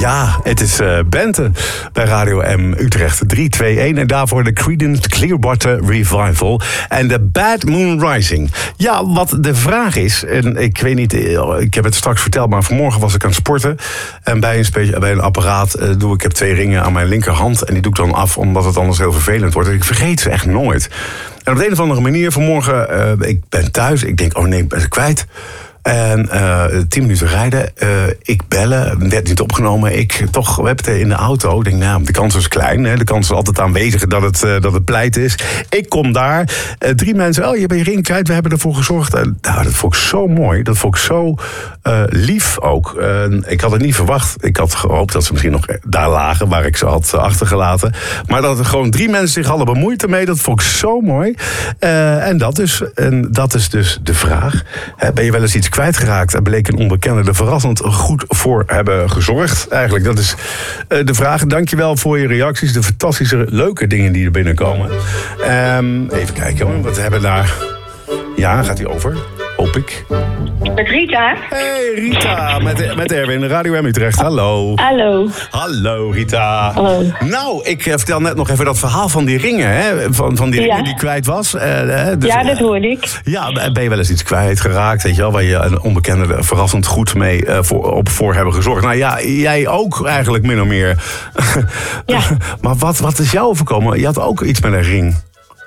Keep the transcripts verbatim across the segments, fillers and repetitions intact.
Ja, het is uh, Bente bij Radio M Utrecht drie twee een. En daarvoor de Creedence Clearwater Revival en de Bad Moon Rising. Ja, wat de vraag is, en ik weet niet, ik heb het straks verteld, maar vanmorgen was ik aan het sporten. En bij een, spe- bij een apparaat uh, doe ik, heb twee ringen aan mijn linkerhand. En die doe ik dan af, omdat het anders heel vervelend wordt. En ik vergeet ze echt nooit. En op de een of andere manier, vanmorgen, uh, ik ben thuis. Ik denk, oh nee, ik ben ze kwijt. En uh, tien minuten rijden, uh, ik bellen, werd niet opgenomen. Ik toch, we hebben het in de auto. Ik denk, nou, de kans is klein. Hè? De kans is altijd aanwezig dat het, uh, dat het pleit is. Ik kom daar, uh, drie mensen, oh, je bent je ring kwijt, we hebben ervoor gezorgd. Uh, nou, dat vond ik zo mooi, dat vond ik zo uh, lief ook. Uh, ik had het niet verwacht. Ik had gehoopt dat ze misschien nog daar lagen, waar ik ze had achtergelaten. Maar dat er gewoon drie mensen zich hadden bemoeid ermee, dat vond ik zo mooi. Uh, en, dat is, en dat is dus de vraag. Hè, ben je wel eens iets kwijtgeraakt en bleek een onbekende er verrassend goed voor hebben gezorgd? Eigenlijk, dat is uh, de vraag. Dankjewel voor je reacties, de fantastische, leuke dingen die er binnenkomen. Um, even kijken hoor, wat hebben we daar... Ja, gaat hij over? Hoop ik. Met Rita. Hey Rita, met, met Erwin, Radio M Utrecht. Hallo. Hallo. Hallo Rita. Hallo. Nou, ik vertel net nog even dat verhaal van die ringen, hè? Van, van die ja. ringen die kwijt was. Uh, dus, ja, dat hoorde ik. Ja, ben je wel eens iets kwijtgeraakt, weet je wel, waar je een onbekende er verrassend goed mee uh, voor, op voor hebben gezorgd? Nou ja, jij ook eigenlijk min of meer. Ja. Maar wat, wat is jou overkomen? Je had ook iets met een ring.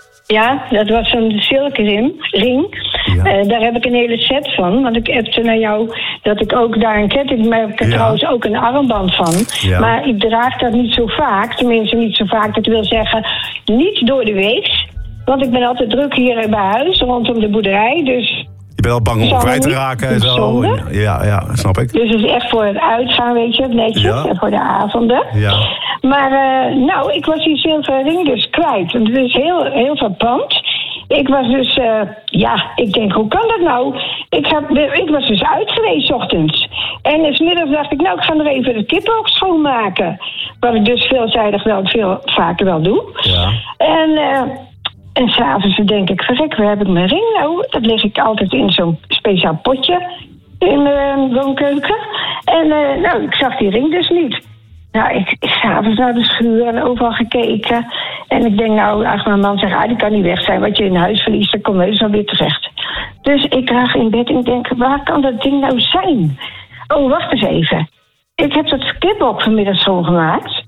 Ja, dat was een zilverring. ring. Ja. Uh, daar heb ik een hele set van. Want ik appte naar jou dat ik ook daar een ketting... maar ik heb er ja. trouwens ook een armband van. Ja. Maar ik draag dat niet zo vaak. Tenminste niet zo vaak. Dat wil zeggen, niet door de week. Want ik ben altijd druk hier bij huis, rondom de boerderij. Dus... Je bent al bang om kwijt te raken en zo. Ja, ja, snap ik. Dus het is echt voor het uitgaan, weet je, netjes. Ja. En voor de avonden. Ja. Maar, uh, nou, ik was die zilveren ring dus kwijt. Het is heel, heel verpand. Ik was dus, uh, ja, ik denk, hoe kan dat nou? Ik, heb, ik was dus uit geweest 's ochtends. En 's middags dacht ik, nou, ik ga nog even de kippenhok schoonmaken. Wat ik dus veelzijdig wel veel vaker wel doe. Ja. En... Uh, En s'avonds denk ik, verrek, waar heb ik mijn ring nou? Dat leg ik altijd in zo'n speciaal potje in mijn woonkeuken. En uh, nou, ik zag die ring dus niet. Nou, ik, ik s'avonds naar de schuur en overal gekeken. En ik denk, nou, als mijn man zegt, ah, die kan niet weg zijn. Wat je in huis verliest, dan kom je zo weer terecht. Dus ik lag in bed en denk, waar kan dat ding nou zijn? Oh, wacht eens even. Ik heb dat skipbok vanmiddag schoongemaakt.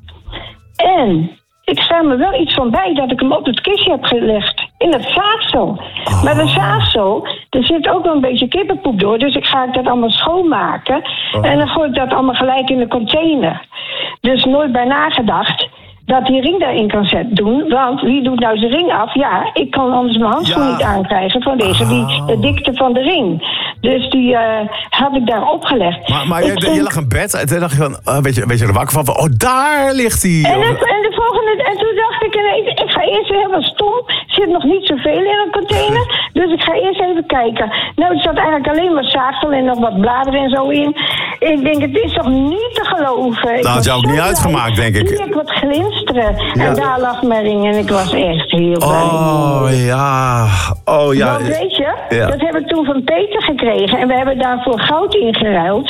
En... ik sta me wel iets van bij dat ik hem op het kistje heb gelegd. In het zaafsel. Oh. Maar de zaafsel, er zit ook wel een beetje kippenpoep door. Dus ik ga dat allemaal schoonmaken. Oh. En dan gooi ik dat allemaal gelijk in de container. Dus nooit bij nagedacht dat die ring daarin kan zetten, doen. Want wie doet nou zijn ring af? Ja, ik kan anders mijn handschoen ja. niet aankrijgen van deze, die, de dikte van de ring. Dus die uh, had ik daar opgelegd. Maar, maar je, vind... je lag in bed en toen dacht je van, uh, weet je, weet je er wakker van, oh, daar ligt die. En, het, en, de volgende, en toen dacht ik ineens, ik ga eerst helemaal stom. Er zit nog niet zoveel in een container. Dus ik ga eerst even kijken. Nou, er zat eigenlijk alleen maar zaafsel en nog wat bladeren en zo in. Ik denk, het is toch niet te geloven. Nou, het is ook niet uitgemaakt, denk ik. Zie ik wat glinsteren. Ja. En daar lag mijn ring en ik was echt heel blij. Oh, ja. Oh, ja. Want weet je, ja. dat heb ik toen van Peter gekregen. En we hebben daarvoor goud ingeruild.